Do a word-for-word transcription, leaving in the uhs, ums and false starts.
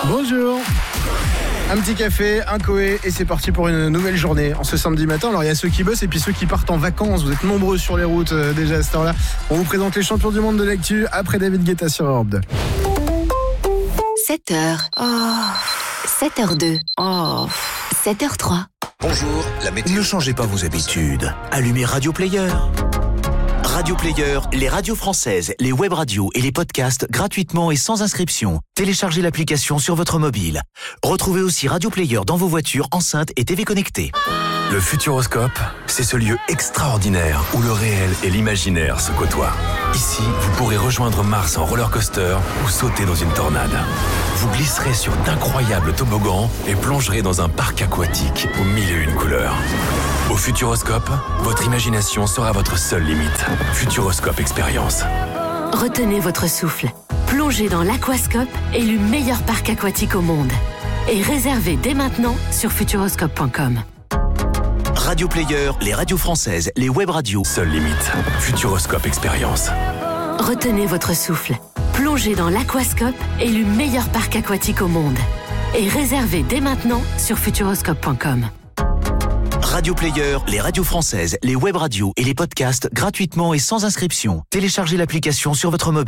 Bonjour. Un petit café, un Coé et c'est parti pour une nouvelle journée en ce samedi matin. Alors il y a ceux qui bossent et puis ceux qui partent en vacances. Vous êtes nombreux sur les routes euh, déjà à cette heure-là. On vous présente les champions du monde de l'actu après David Guetta sur Europe deux. sept heures. Oh. sept heures deux. Oh. sept heures trois. Bonjour, la météo. Ne changez pas vos habitudes. Allumez Radio Player. Radio Player, les radios françaises, les web radios et les podcasts gratuitement et sans inscription. Téléchargez l'application sur votre mobile. Retrouvez aussi Radio Player dans vos voitures, enceintes et T V connectées. Le Futuroscope, c'est ce lieu extraordinaire où le réel et l'imaginaire se côtoient. Ici, vous pourrez rejoindre Mars en roller coaster ou sauter dans une tornade. Vous glisserez sur d'incroyables toboggans et plongerez dans un parc aquatique aux mille et une couleurs. Au Futuroscope, votre imagination sera votre seule limite. Futuroscope Expérience. Retenez votre souffle. Plongez dans l'Aquascope, élu meilleur parc aquatique au monde. Et réservez dès maintenant sur futuroscope point com. Radio Player, les radios françaises, les web radios. Seule limite. Futuroscope Expérience. Retenez votre souffle. Plongez dans l'Aquascope, élu meilleur parc aquatique au monde. Et réservez dès maintenant sur futuroscope point com. Radio Player, les radios françaises, les web radios et les podcasts gratuitement et sans inscription. Téléchargez l'application sur votre mobile.